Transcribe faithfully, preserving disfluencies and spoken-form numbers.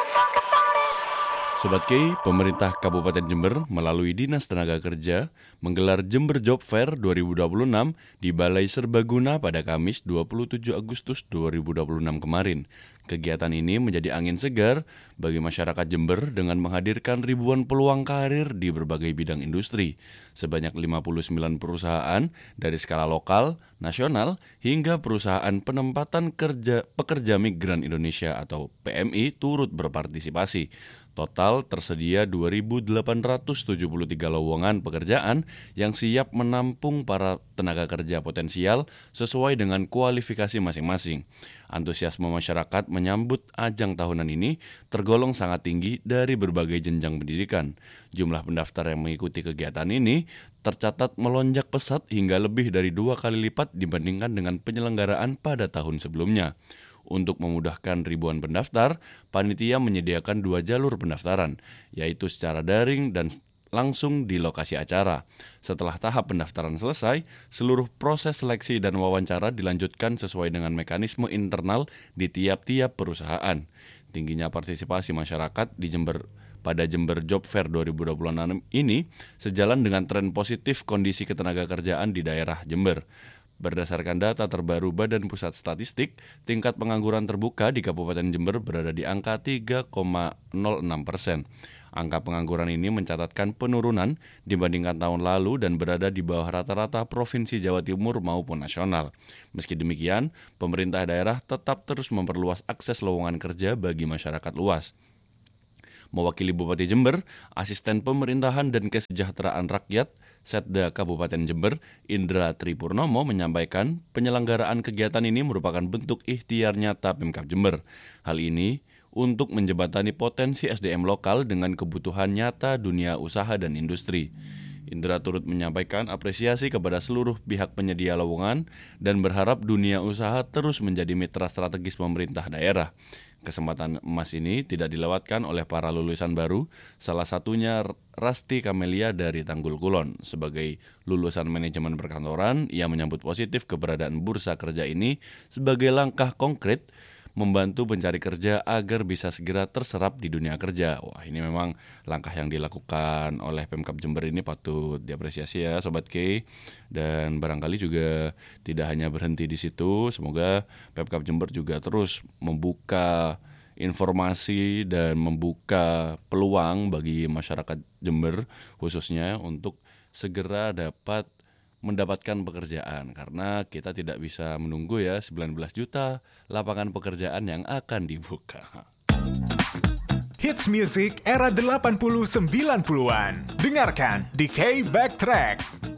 Sobat K, pemerintah Kabupaten Jember melalui Dinas Tenaga Kerja menggelar Jember Job Fair dua ribu dua puluh enam di Balai Serbaguna pada Kamis dua puluh tujuh Agustus dua ribu dua puluh enam kemarin. Kegiatan ini menjadi angin segar bagi masyarakat Jember dengan menghadirkan ribuan peluang karir di berbagai bidang industri. Sebanyak lima puluh sembilan perusahaan dari skala lokal, nasional, hingga perusahaan penempatan kerja pekerja migran Indonesia atau P M I turut berpartisipasi. Total tersedia dua ribu delapan ratus tujuh puluh tiga lowongan pekerjaan yang siap menampung para tenaga kerja potensial sesuai dengan kualifikasi masing-masing. Antusiasme masyarakat menyambut ajang tahunan ini tergolong sangat tinggi dari berbagai jenjang pendidikan. Jumlah pendaftar yang mengikuti kegiatan ini tercatat melonjak pesat hingga lebih dari dua kali lipat dibandingkan dengan penyelenggaraan pada tahun sebelumnya. Untuk memudahkan ribuan pendaftar, panitia menyediakan dua jalur pendaftaran, yaitu secara daring dan langsung di lokasi acara. Setelah tahap pendaftaran selesai, seluruh proses seleksi dan wawancara dilanjutkan sesuai dengan mekanisme internal di tiap-tiap perusahaan. Tingginya partisipasi masyarakat di Jember pada Jember Job Fair dua ribu dua puluh enam ini sejalan dengan tren positif kondisi ketenagakerjaan di daerah Jember. Berdasarkan data terbaru Badan Pusat Statistik, tingkat pengangguran terbuka di Kabupaten Jember berada di angka tiga koma nol enam persen. Angka pengangguran ini mencatatkan penurunan dibandingkan tahun lalu dan berada di bawah rata-rata Provinsi Jawa Timur maupun nasional. Meski demikian, pemerintah daerah tetap terus memperluas akses lowongan kerja bagi masyarakat luas. Mewakili Bupati Jember, Asisten Pemerintahan dan Kesejahteraan Rakyat Setda Kabupaten Jember, Indra Tripurnomo menyampaikan penyelenggaraan kegiatan ini merupakan bentuk ikhtiar nyata Pemkab Jember. Hal ini untuk menjembatani potensi S D M lokal dengan kebutuhan nyata dunia usaha dan industri. Indra turut menyampaikan apresiasi kepada seluruh pihak penyedia lowongan dan berharap dunia usaha terus menjadi mitra strategis pemerintah daerah. Kesempatan emas ini tidak dilewatkan oleh para lulusan baru, salah satunya Rasti Kamelia dari Tanggul Kulon. Sebagai lulusan manajemen perkantoran, ia menyambut positif keberadaan bursa kerja ini sebagai langkah konkret membantu pencari kerja agar bisa segera terserap di dunia kerja. Wah, ini memang langkah yang dilakukan oleh Pemkab Jember ini patut diapresiasi ya Sobat K. Dan barangkali juga tidak hanya berhenti di situ, semoga Pemkab Jember juga terus membuka informasi dan membuka peluang bagi masyarakat Jember khususnya untuk segera dapat mendapatkan pekerjaan, karena kita tidak bisa menunggu ya sembilan belas juta lapangan pekerjaan yang akan dibuka. Hits music era delapan puluh sembilan puluhan. Dengarkan di K Backtrack.